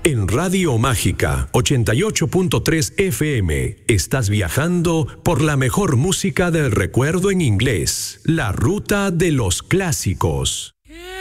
En Radio Mágica 88.3 FM estás viajando por la mejor música del recuerdo en inglés, la ruta de los clásicos.